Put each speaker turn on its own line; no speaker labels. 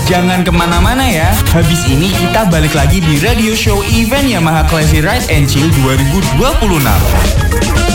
Jangan kemana-mana ya. Habis ini kita balik lagi di radio show event Yamaha Classy Ride and Chill 2026.